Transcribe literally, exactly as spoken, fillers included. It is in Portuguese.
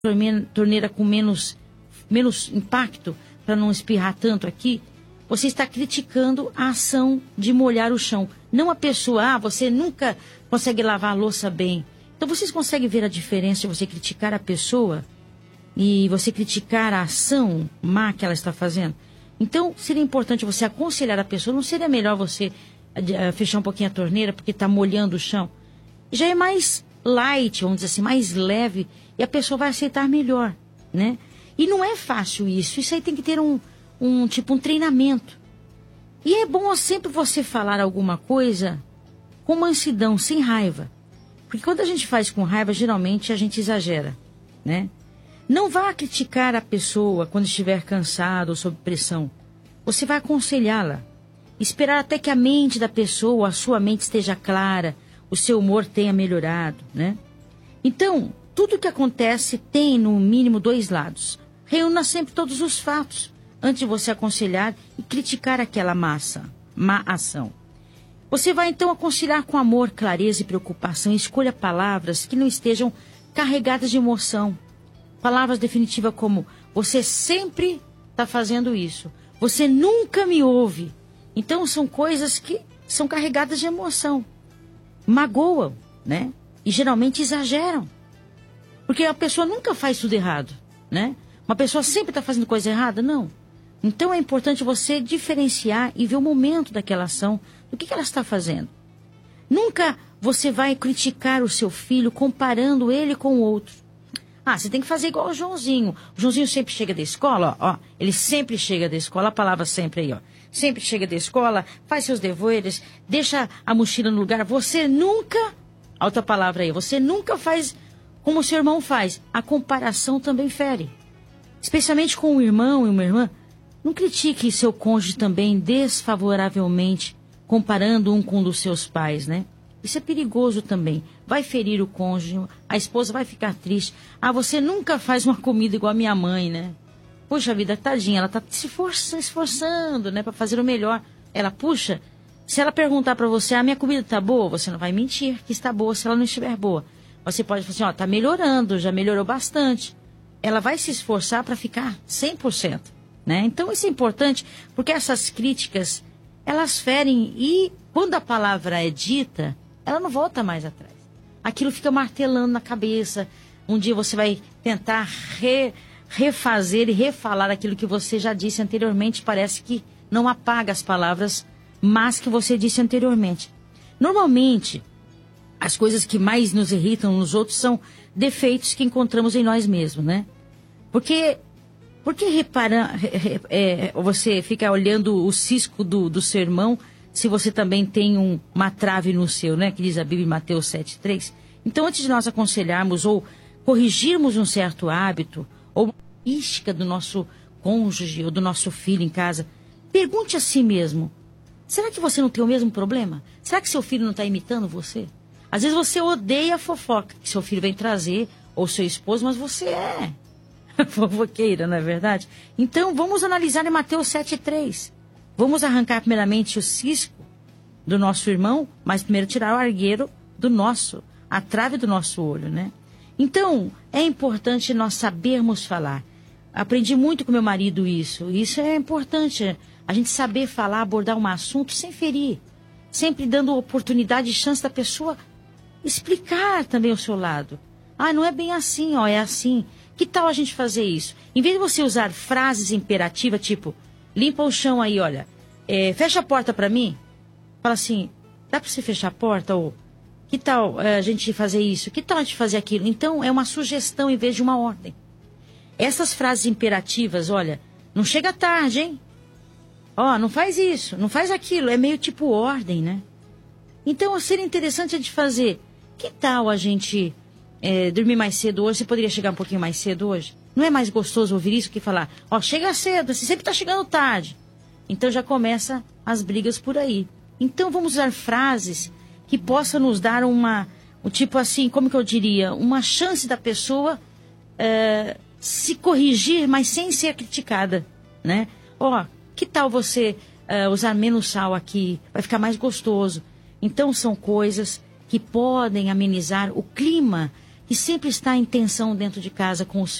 torneira, torneira com menos, menos impacto, para não espirrar tanto aqui, você está criticando a ação de molhar o chão. Não a pessoa, ah, você nunca consegue lavar a louça bem. Então vocês conseguem ver a diferença de você criticar a pessoa e você criticar a ação má que ela está fazendo? Então seria importante você aconselhar a pessoa. Não seria melhor você uh, fechar um pouquinho a torneira porque está molhando o chão? Já é mais light, vamos dizer assim, mais leve, e a pessoa vai aceitar melhor, né? E não é fácil isso. Isso aí tem que ter um, um tipo um treinamento. E é bom sempre você falar alguma coisa com mansidão, sem raiva. Porque quando a gente faz com raiva, geralmente a gente exagera, né? Não vá criticar a pessoa quando estiver cansado ou sob pressão. Você vai aconselhá-la. Esperar até que a mente da pessoa, a sua mente esteja clara, o seu humor tenha melhorado, né? Então, tudo que acontece tem, no mínimo, dois lados. Reúna sempre todos os fatos antes de você aconselhar e criticar aquela massa, má ação. Você vai, então, aconselhar com amor, clareza e preocupação. Escolha palavras que não estejam carregadas de emoção. Palavras definitivas como: você sempre está fazendo isso. Você nunca me ouve. Então, são coisas que são carregadas de emoção. Magoam, né? E geralmente exageram. Porque a pessoa nunca faz tudo errado, né? Uma pessoa sempre está fazendo coisa errada? Não. Então é importante você diferenciar e ver o momento daquela ação, do que, que ela está fazendo. Nunca você vai criticar o seu filho comparando ele com o outro. Ah, você tem que fazer igual o Joãozinho. O Joãozinho sempre chega da escola, ó, ó. Ele sempre chega da escola, a palavra sempre aí, ó. Sempre chega da escola, faz seus deveres, deixa a mochila no lugar. Você nunca, outra palavra aí, você nunca faz como o seu irmão faz. A comparação também fere. Especialmente com um irmão e uma irmã. Não critique seu cônjuge também desfavoravelmente, comparando um com um dos seus pais, né? Isso é perigoso também. Vai ferir o cônjuge, a esposa vai ficar triste. Ah, você nunca faz uma comida igual a minha mãe, né? Puxa vida, tadinha, ela tá se esforçando, esforçando, né, para fazer o melhor. Ela, puxa, se ela perguntar para você, ah, minha comida tá boa, você não vai mentir que está boa se ela não estiver boa. Você pode falar assim, ó, tá melhorando, já melhorou bastante. Ela vai se esforçar para ficar cem por cento, né? Então isso é importante, porque essas críticas, elas ferem, e quando a palavra é dita, ela não volta mais atrás. Aquilo fica martelando na cabeça. Um dia você vai tentar re, refazer e refalar aquilo que você já disse anteriormente. Parece que não apaga as palavras, mas que você disse anteriormente. Normalmente, as coisas que mais nos irritam nos outros são defeitos que encontramos em nós mesmos, né? Porque, porque repara, é, você fica olhando o cisco do, do seu irmão, se você também tem um, uma trave no seu, né? Que diz a Bíblia em Mateus sete, três. Então, antes de nós aconselharmos ou corrigirmos um certo hábito, ou mística do nosso cônjuge ou do nosso filho em casa, pergunte a si mesmo, será que você não tem o mesmo problema? Será que seu filho não está imitando você? Às vezes você odeia a fofoca que seu filho vem trazer, ou seu esposo, mas você é fofoqueira, não é verdade? Então, vamos analisar em Mateus sete, três. Vamos arrancar primeiramente o cisco do nosso irmão, mas primeiro tirar o argueiro do nosso, a trave do nosso olho, né? Então, é importante nós sabermos falar. Aprendi muito com meu marido isso. Isso é importante, a gente saber falar, abordar um assunto sem ferir. Sempre dando oportunidade e chance da pessoa explicar também o seu lado. Ah, não é bem assim, ó, é assim. Que tal a gente fazer isso? Em vez de você usar frases imperativas, tipo, limpa o chão aí, olha, é, fecha a porta pra mim. Fala assim, dá pra você fechar a porta? Ou, que tal é, a gente fazer isso? Que tal a gente fazer aquilo? Então, é uma sugestão em vez de uma ordem. Essas frases imperativas, olha, não chega tarde, hein? Ó, não faz isso, não faz aquilo. É meio tipo ordem, né? Então, seria interessante a gente fazer. Que tal a gente é, dormir mais cedo hoje? Você poderia chegar um pouquinho mais cedo hoje? Não é mais gostoso ouvir isso que falar, ó, chega cedo, você sempre está chegando tarde. Então já começa as brigas por aí. Então vamos usar frases que possam nos dar uma, um tipo assim, como que eu diria, uma chance da pessoa é, se corrigir, mas sem ser criticada, né? Ó, que tal você é, usar menos sal aqui? Vai ficar mais gostoso. Então são coisas que podem amenizar o clima e sempre está em tensão dentro de casa com os